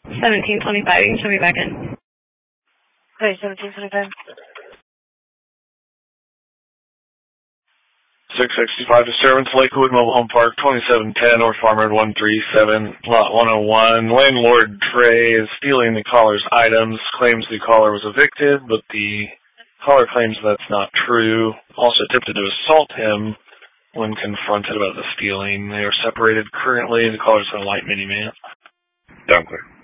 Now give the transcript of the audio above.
1725. You can show me back in. Okay, 1725. 665 disturbance, Lakewood Mobile Home Park, 2710 North Farmyard 137, Lot 101. Landlord Trey is stealing the caller's items, claims the caller was evicted, but the caller claims that's not true. Also attempted to assault him when confronted about the stealing. They are separated currently. The caller's in a light minivan. Down clear.